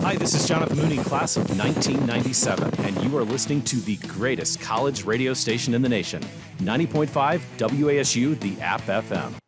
Hi, this is Jonathan Mooney, class of 1997, and you are listening to the greatest college radio station in the nation, 90.5 WASU, the App FM.